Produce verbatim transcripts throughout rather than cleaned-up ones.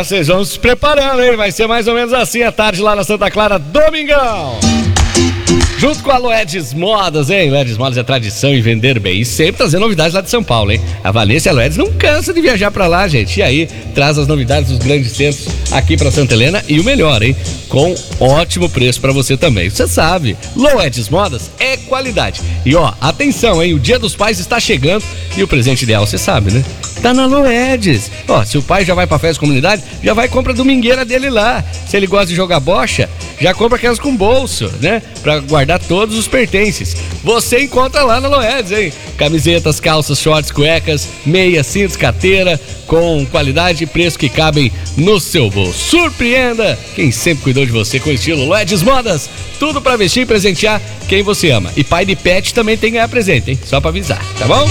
vocês vão se preparando, hein? Vai ser mais ou menos assim à tarde lá na Santa Clara, domingão. Junto com a Loedes Modas, hein? Loedes Modas é tradição em vender bem e sempre trazendo novidades lá de São Paulo, hein? A Vanessa e a Loedes não cansa de viajar pra lá, gente. E aí, traz as novidades dos grandes centros aqui pra Santa Helena e o melhor, hein? Com ótimo preço pra você também. Você sabe, Loedes Modas é qualidade. E ó, atenção, hein? O Dia dos Pais está chegando e o presente ideal, você sabe, né? Tá na Loedes. Ó, se o pai já vai pra festa de comunidade, já vai e compra a domingueira dele lá. Se ele gosta de jogar bocha, já compra aquelas com bolso, né? Pra guardar todos os pertences. Você encontra lá na Loedes, hein? Camisetas, calças, shorts, cuecas, meias, cintos, carteira, com qualidade e preço que cabem no seu bolso. Surpreenda quem sempre cuidou de você com estilo. Loedes Modas, tudo pra vestir e presentear quem você ama. E pai de pet também tem que ganhar presente, hein? Só pra avisar, tá bom?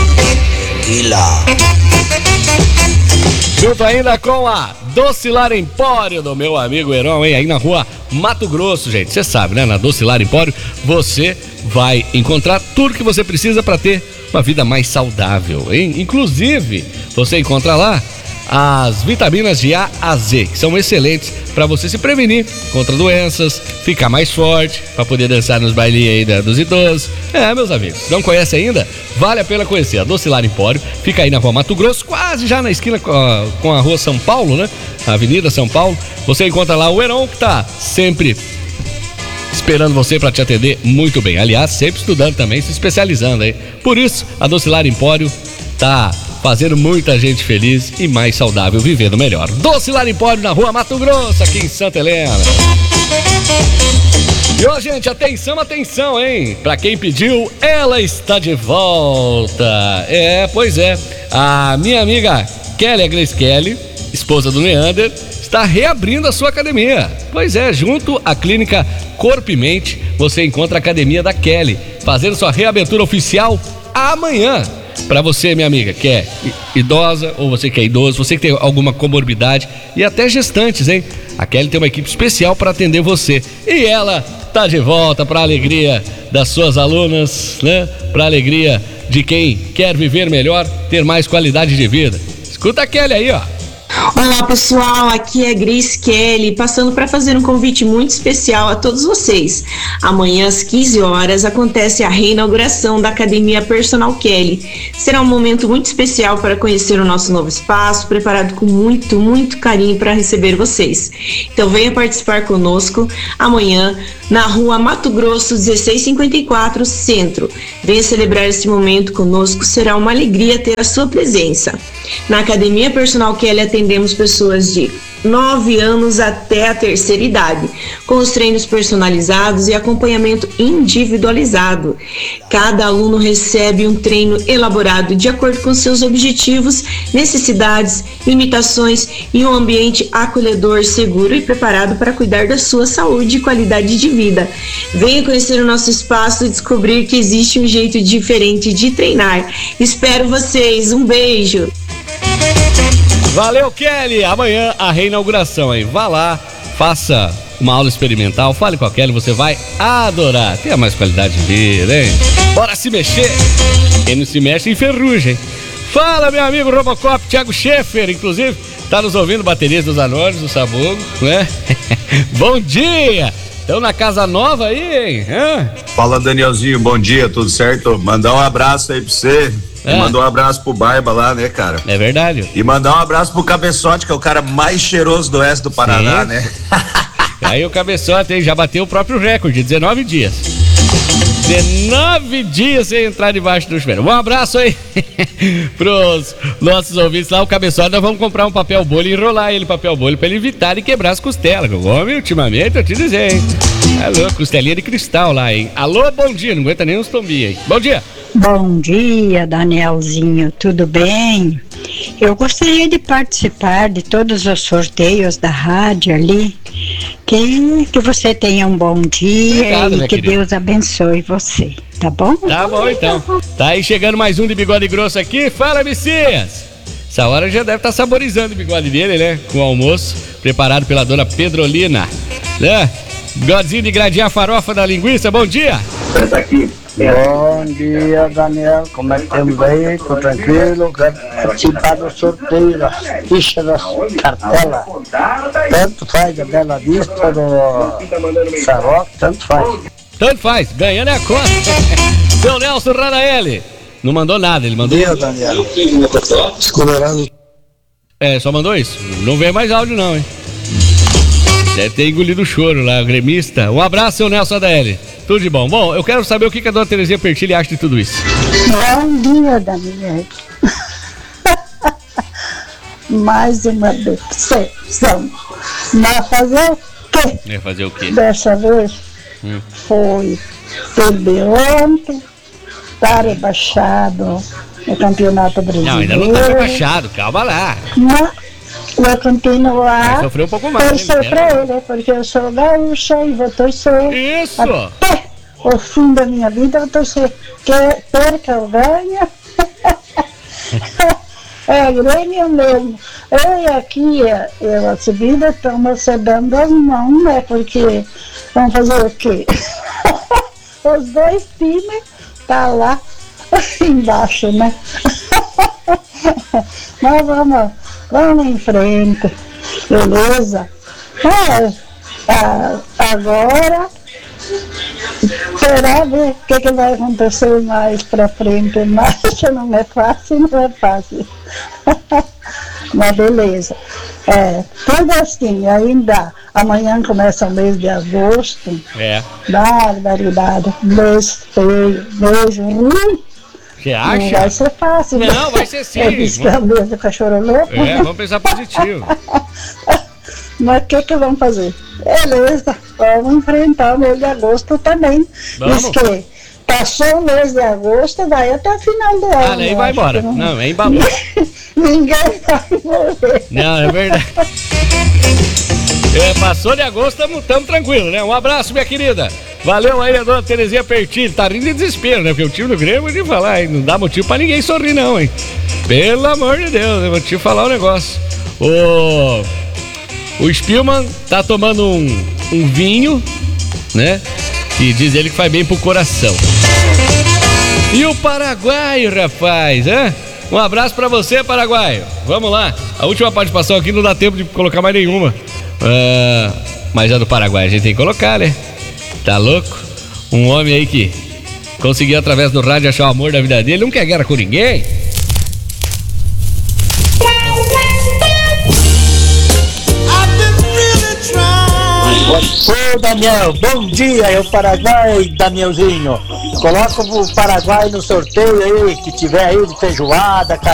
Junto ainda com a Docilar Empório do meu amigo Heron, hein? Aí na rua Mato Grosso, gente. Você sabe, né? Na Docilar Empório você vai encontrar tudo que você precisa para ter uma vida mais saudável, hein? Inclusive, você encontra lá as vitaminas de A a Z, que são excelentes para você se prevenir contra doenças, ficar mais forte, para poder dançar nos bailinhos aí da, dos idosos. É, meus amigos, não conhece ainda? Vale a pena conhecer. A Docilar Empório fica aí na rua Mato Grosso, quase já na esquina com a, com a rua São Paulo, né? A Avenida São Paulo. Você encontra lá o Heron, que tá sempre esperando você para te atender muito bem. Aliás, sempre estudando também, se especializando aí. Por isso, a Docilar Empório tá fazendo muita gente feliz e mais saudável, vivendo melhor. Docilar Empório na rua Mato Grosso, aqui em Santa Helena. E ó, gente, atenção, atenção, hein? Pra quem pediu, ela está de volta. É, pois é. A minha amiga Kelly, a Grace Kelly, esposa do Neander, está reabrindo a sua academia. Pois é, junto à clínica Corpo e Mente, você encontra a academia da Kelly, fazendo sua reabertura oficial amanhã. Pra você, minha amiga, que é idosa ou você que é idoso, você que tem alguma comorbidade e até gestantes, hein? A Kelly tem uma equipe especial para atender você. E ela tá de volta para a alegria das suas alunas, né? Para a alegria de quem quer viver melhor, ter mais qualidade de vida. Escuta a Kelly aí, ó. Olá pessoal, aqui é Grace Kelly, passando para fazer um convite muito especial a todos vocês. Amanhã às quinze horas acontece a reinauguração da Academia Personal Kelly. Será um momento muito especial para conhecer o nosso novo espaço, preparado com muito, muito carinho para receber vocês. Então venha participar conosco amanhã na rua Mato Grosso dezesseis cinquenta e quatro, Centro. Venha celebrar esse momento conosco, será uma alegria ter a sua presença. Na Academia Personal Kelly atendemos pessoas de nove anos até a terceira idade, com os treinos personalizados e acompanhamento individualizado. Cada aluno recebe um treino elaborado de acordo com seus objetivos, necessidades, limitações e um ambiente acolhedor, seguro e preparado para cuidar da sua saúde e qualidade de vida. Venha conhecer o nosso espaço e descobrir que existe um jeito diferente de treinar. Espero vocês, um beijo! Valeu, Kelly! Amanhã a reinauguração, hein? Vá lá, faça uma aula experimental, fale com a Kelly, você vai adorar. Tenha mais qualidade de vida, hein? Bora se mexer! Quem não se mexe enferruja, hein? Fala, meu amigo Robocop, Thiago Schaeffer, inclusive, tá nos ouvindo, baterias dos Anônimos, do Sabugo, né? Bom dia! Estão na casa nova aí, hein? Hã? Fala, Danielzinho, bom dia, tudo certo? Mandar um abraço aí pra você. É. E mandar um abraço pro Barba lá, né, cara? É verdade. E mandar um abraço pro Cabeçote, que é o cara mais cheiroso do oeste do Paraná, Sim. né? Aí o Cabeçote hein, já bateu o próprio recorde, dezenove dias. dezenove dias sem entrar debaixo do chuveiro. Um abraço aí pros nossos ouvintes lá. O Cabeçote, nós vamos comprar um papel bolha e enrolar ele, papel bolha, pra ele evitar de quebrar as costelas. O homem, ultimamente, eu te dizer, hein? É louco, costelinha de cristal lá, hein? Alô, bom dia, não aguenta nem uns tombinhos, hein? Bom dia. Bom dia, Danielzinho, tudo bem? Eu gostaria de participar de todos os sorteios da rádio ali. Que, que você tenha um bom dia. Obrigado, e que querida. Deus abençoe você, tá bom? Tá bom, então. Tá aí chegando mais um de bigode grosso aqui. Fala, Messias! Essa hora já deve estar tá saborizando o bigode dele, né? Com o almoço preparado pela dona Pedrolina, né? Bigodezinho de gradear farofa da linguiça, bom dia! Tá aqui. Bom dia, Daniel. Como é que temos aí? Tudo tranquilo? Quero participar do sorteio das fichas das cartelas. Tanto faz da Bela Vista, do Saroque, tanto faz. Tanto faz, ganhando é a conta. Seu Nelson Radaeli. Não mandou nada, ele mandou. Bom dia, Daniel. Colorado. É, só mandou isso. Não veio mais áudio, não, hein? Deve ter engolido o choro lá, o gremista. Um abraço, seu Nelson Radaeli. Tudo de bom. Bom, eu quero saber o que a dona Terezinha Pertilli acha de tudo isso. Bom dia, Daniel. Mais uma decepção. Mas fazer o quê? É fazer o quê? Dessa vez Hum. foi perder ontem, tá rebaixado no Campeonato Brasileiro. Não, ainda não tá rebaixado, calma lá. Mas vou continuar Vai sofrer um pouco mais, torcer né? pra ele, porque eu sou gaúcha e vou torcer Isso! até o fim da minha vida, eu vou torcer que perca ou ganha. É, Grêmio mesmo. Eu e aqui, eu, a subida, estamos se dando as mãos, né? Porque vamos fazer o quê? Os dois times tá lá embaixo, né? Mas vamos, vamos em frente, beleza? Mas, ah, agora, esperar ver o que, que vai acontecer mais pra frente, mas não é fácil, não é fácil. Mas beleza. É, tudo assim, ainda amanhã começa o mês de agosto. É. Barbaridade. Mês feio, mês ruim. Você Não vai acha? ser fácil. Não, vai ser sim. É isso que é o mês do cachorro louco. É, vamos pensar positivo. Mas o que que vamos fazer? Beleza, vamos enfrentar o mês de agosto também. Vamos. Diz que passou o mês de agosto, vai até o final do ano. Ah, nem eu vai acho embora. que Não, é embalou. Ninguém vai morrer. Não, é verdade. É, passou de agosto, tamo, tamo tranquilo, né? Um abraço, minha querida. Valeu aí, a dona Terezinha Pertilli. Tá rindo de desespero, né? Porque o time do Grêmio, vou te falar, hein? Não dá motivo pra ninguém sorrir, não, hein? Pelo amor de Deus, eu vou te falar um negócio. O, o Spielmann tá tomando um, um vinho, né? E diz ele que faz bem pro coração. E o Paraguai, rapaz, hein? Um abraço pra você, Paraguai. Vamos lá. A última participação aqui não dá tempo de colocar mais nenhuma. Uh, mas a do Paraguai a gente tem que colocar, né? Tá louco? Um homem aí que conseguiu através do rádio achar o amor da vida dele. Não quer guerra com ninguém. Ô Daniel, bom dia, é o Paraguai, Danielzinho. Coloca o Paraguai no sorteio aí, que tiver aí de feijoada,